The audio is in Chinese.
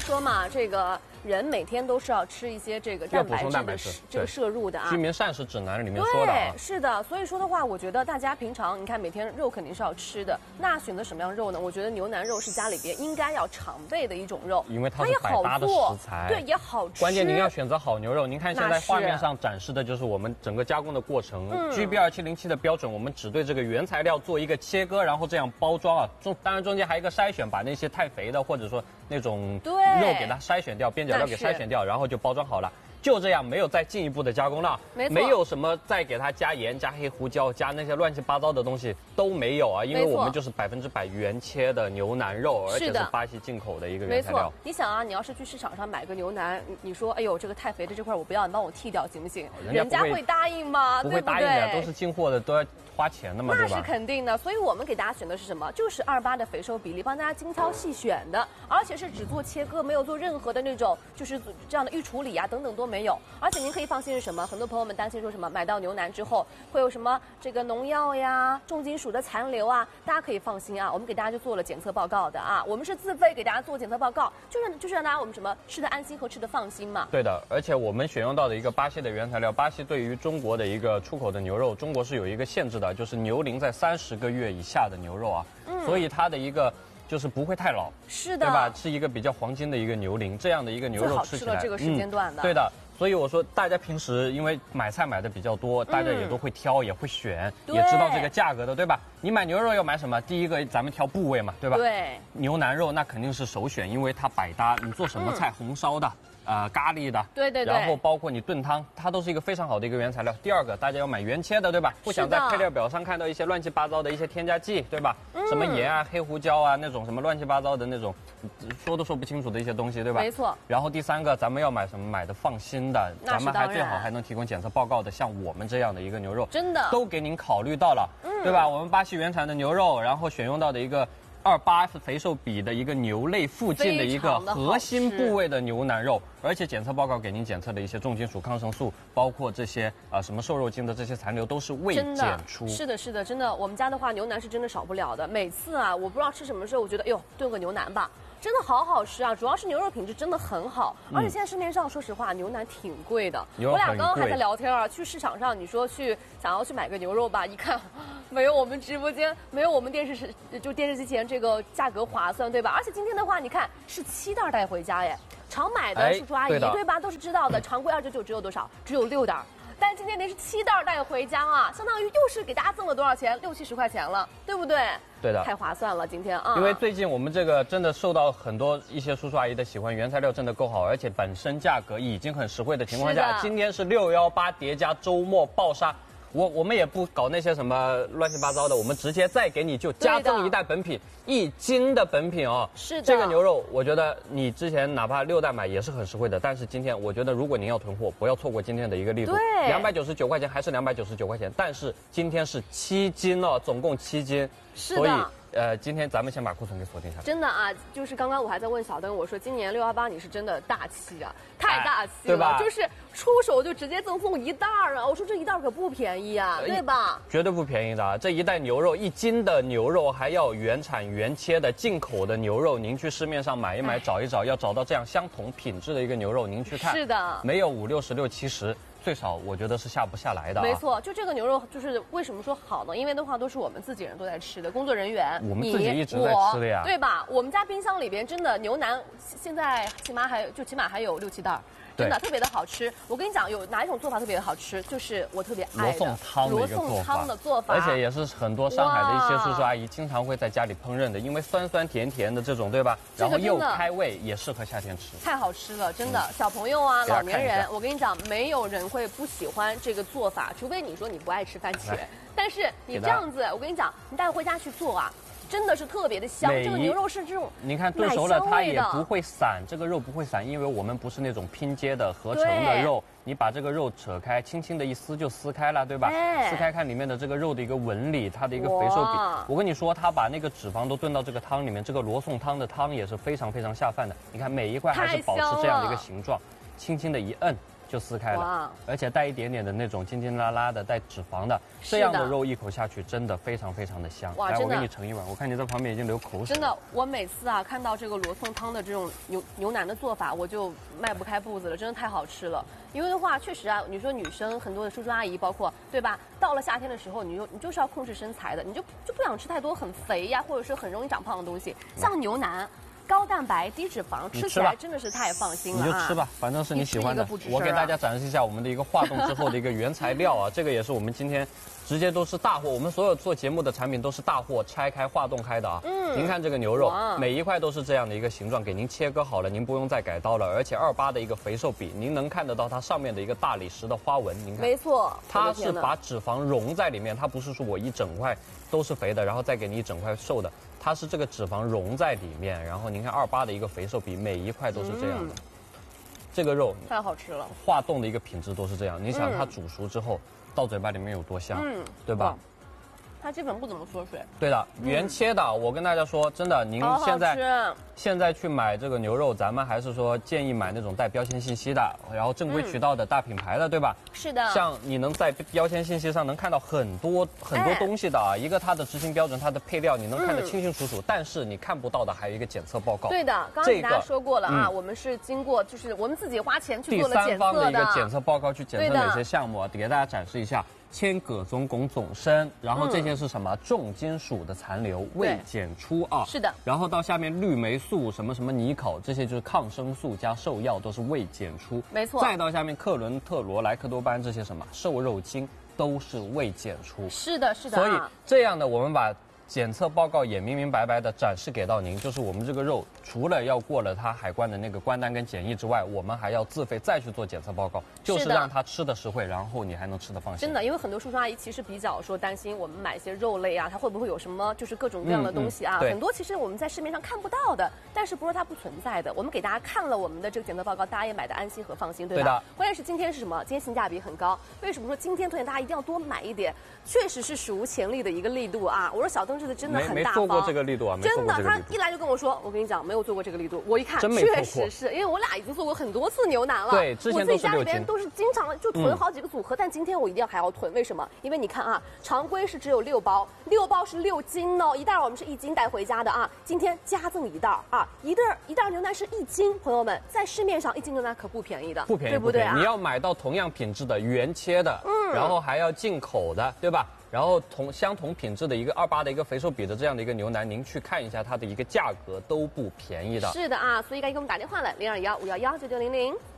说嘛，这个人每天都是要吃一些这个蛋白质的这个摄入的啊。 居民膳食指南里面说的啊。 对，是的。所以说的话，我觉得大家平常你看每天肉肯定是要吃的，那选择什么样肉呢？我觉得牛腩肉是家里边应该要常备的一种肉， 因为它是百搭的食材， 对，也好吃。 关键您要选择好牛肉。您看现在画面上展示的就是我们整个加工的过程。GB2707的标准，我们只对这个原材料做一个切割，然后这样包装啊。当然中间还有一个筛选，把那些太肥的或者说那种肉给它筛选掉，边角料给筛选掉，然后就包装好了。就这样，没有再进一步的加工了，没有什么再给它加盐、加黑胡椒、加那些乱七八糟的东西都没有啊，因为我们就是100%原切的牛腩肉，而且是巴西进口的一个原材料。 没错，你想啊，你要是去市场上买个牛腩，你说哎呦这个太肥的这块我不要，你帮我剔掉行不行？人家会答应吗？ 不会答应的，都是进货的，都要花钱的嘛，对吧？ 那是肯定的，所以我们给大家选的是什么？就是2:8的肥瘦比例，帮大家精挑细选的，而且是只做切割，没有做任何的那种就是这样的预处理啊等等都没有，而且您可以放心是什么？很多朋友们担心说什么买到牛腩之后会有什么这个农药呀、重金属的残留啊，大家可以放心啊，我们给大家就做了检测报告的啊，我们是自费给大家做检测报告，就是让大家我们什么吃的安心和吃的放心嘛。 对的，而且我们选用到的一个巴西的原材料，巴西对于中国的一个出口的牛肉，中国是有一个限制的，就是牛龄在30个月以下的牛肉啊，所以它的一个就是不会太老， 是的， 对吧？是一个比较黄金的一个牛龄，这样的一个牛肉吃起来， 最好吃了这个时间段的， 对的。所以我说，大家平时因为买菜买的比较多，大家也都会挑，也会选，也知道这个价格的，对吧？你买牛肉要买什么？第一个咱们挑部位嘛，对吧？ 对。 牛腩肉那肯定是首选，因为它百搭，你做什么菜，红烧的。咖喱的， 对， 然后包括你炖汤，它都是一个非常好的一个原材料。第二个，大家要买原切的，对吧？不想在配料表上看到一些乱七八糟的一些添加剂，对吧？什么盐啊、黑胡椒啊那种什么乱七八糟的那种，说都说不清楚的一些东西，对吧？ 没错。 然后第三个，咱们要买什么？买的放心的，咱们还最好还能提供检测报告的，像我们这样的一个牛肉， 真的都给您考虑到了，对吧？我们巴西原产的牛肉，然后选用到的一个2:8肥瘦比的一个牛肋附近的一个核心部位的牛腩肉，而且检测报告给您检测的一些重金属、抗生素，包括这些什么瘦肉精的这些残留都是未检出。 是的，是的，真的，我们家的话牛腩是真的少不了的。每次啊，我不知道吃什么时候，我觉得哎呦炖个牛腩吧。真的好好吃啊！主要是牛肉品质真的很好，而且现在市面上说实话牛腩挺贵的。我俩刚刚还在聊天啊，去市场上你说想要去买个牛肉吧，一看没有我们直播间没有我们电视机前这个价格划算，对吧？而且今天的话，你看是7袋带回家耶，常买的叔叔阿姨对吧都是知道的，常规299只有多少？只有6袋。但今天您是7袋带回家啊，相当于又是给大家赠了多少钱？60-70块钱了，对不对？ 对的， 太划算了今天啊！ 因为最近我们这个真的受到很多一些叔叔阿姨的喜欢，原材料真的够好，而且本身价格已经很实惠的情况下，今天是618叠加周末爆杀。我们也不搞那些什么乱七八糟的，我们直接再给你就加赠1袋本品，1斤的本品哦。 是的， 这个牛肉我觉得你之前哪怕6袋买也是很实惠的，但是今天我觉得如果您要囤货，不要错过今天的一个力度。 对 ，299块钱还是299块钱，但是今天是7斤哦，总共7斤，所以。今天咱们先把库存给锁定下来。 真的啊，就是刚刚我还在问小灯，我说今年618你是真的大气啊，太大气了， 对吧？ 就是出手就直接赠送1袋啊！我说这1袋可不便宜啊，对吧？ 绝对不便宜的啊！这1袋牛肉，1斤的牛肉，还要原产原切的进口的牛肉，您去市面上买一买，找一找，要找到这样相同品质的一个牛肉，您去看。 是的， 没有50、60、70。最少我觉得是下不下来的。 没错，就这个牛肉就是为什么说好呢？因为的话都是我们自己人都在吃的，工作人员， 我们自己一直在吃的呀， 对吧？我们家冰箱里边真的牛腩，现在起码还有6-7袋。真的特别的好吃。我跟你讲，有哪一种做法特别的好吃，就是我特别爱的罗宋汤的做法，而且也是很多上海的一些叔叔阿姨经常会在家里烹饪的，因为酸酸甜甜的这种，对吧？然后又开胃，也适合夏天吃。 太好吃了，真的，小朋友啊，老年人，我跟你讲，没有人会不喜欢这个做法，除非你说你不爱吃番茄。但是你这样子，我跟你讲，你带回家去做啊。真的是特别的香，这个牛肉是这种， 你看炖熟了它也不会散，这个肉不会散，因为我们不是那种拼接的合成的肉，你把这个肉扯开，轻轻的一撕就撕开了，对吧？撕开看里面的这个肉的一个纹理，它的一个肥瘦比。我跟你说，它把那个脂肪都炖到这个汤里面，这个罗宋汤的汤也是非常非常下饭的。你看每一块还是保持这样的一个形状，轻轻的一摁。 就撕开了，而且带一点点的那种筋筋拉拉的带脂肪的，这样的肉一口下去真的非常非常的香。来，我给你盛一碗，我看你在旁边已经流口水了。 真的，我每次啊看到这个罗宋汤的这种牛腩的做法，我就迈不开步子了，真的太好吃了。因为的话，确实啊，你说女生很多的叔叔阿姨，包括对吧？到了夏天的时候，你就是要控制身材的，你就不想吃太多很肥呀，或者是很容易长胖的东西，像牛腩。高蛋白、低脂肪，吃起来真的是太放心了。 你就吃吧，反正是你喜欢的。我给大家展示一下我们的一个化冻之后的一个原材料啊，这个也是我们今天直接都是大货，我们所有做节目的产品都是大货拆开化冻开的啊。您看这个牛肉，每一块都是这样的一个形状，给您切割好了，您不用再改刀了，而且28的一个肥瘦比，您能看得到它上面的一个大理石的花纹。您看， 没错， 它是把脂肪融在里面，它不是说我一整块都是肥的，然后再给你一整块瘦的。它是这个脂肪融在里面，然后您看28的一个肥瘦比，每一块都是这样的。这个肉太好吃了， 化冻的一个品质都是这样。你想它煮熟之后，到嘴巴里面有多香，对吧？ 它基本不怎么缩水。 对的，原切的。我跟大家说，真的，您现在去买这个牛肉，咱们还是说建议买那种带标签信息的，然后正规渠道的大品牌的，对吧？ 是的。 像你能在标签信息上能看到很多东西的啊，一个它的执行标准，它的配料你能看得清清楚楚，但是你看不到的还有一个检测报告。 对的，刚刚给大家说过了啊，我们是经过就是我们自己花钱去做了检测的。 第三方的一个检测报告去检测哪些项目，给大家展示一下。铅、铬、总汞、总砷，然后这些是什么？重金属的残留未检出啊。 是的。 然后到下面氯霉素、什么尼考，这些就是抗生素加兽药都是未检出。 没错。 再到下面克伦特罗、莱克多巴胺这些什么瘦肉精都是未检出。 是的，是的。 所以这样的我们把检测报告也明明白白的展示给到您，就是我们这个肉除了要过了它海关的那个关单跟检疫之外，我们还要自费再去做检测报告，就是让它吃的实惠，然后你还能吃得放心。 真的，因为很多叔叔阿姨其实比较说担心我们买一些肉类啊，它会不会有什么就是各种各样的东西啊？很多其实我们在市面上看不到的，但是不是它不存在的。我们给大家看了我们的这个检测报告，大家也买的安心和放心，对吧？ 对的。 关键是今天是什么？今天性价比很高。为什么说今天推荐大家一定要多买一点？确实是史无前例的一个力度啊！我说小灯这次真的很大方。 没做过这个力度啊， 真的，他一来就跟我说，我跟你讲，没有做过这个力度。我一看，确实是因为我俩已经做过很多次牛腩了。 对，之前我自己家里边都是经常就囤好几个组合，但今天我一定要还要囤，为什么？因为你看啊，常规是只有6包，6包是6斤哦，一袋我们是1斤带回家的啊，今天加赠一袋啊，一袋牛腩是1斤，朋友们，在市面上1斤牛腩可不便宜的， 不便宜， 对不对啊？ 你要买到同样品质的原切的，然后还要进口的，对吧？然后相同品质的一个28的一个肥瘦比的这样的一个牛腩，您去看一下它的一个价格都不便宜的。 是的啊，所以赶紧给我们打电话来，0215119600。